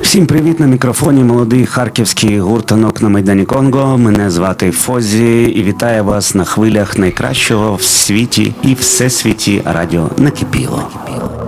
Всім привіт, на мікрофоні молодий харківський гуртанок на Майдані Конго. Мене звати Фозі і вітаю вас на хвилях найкращого в світі і всесвіті радіо «Накипіло».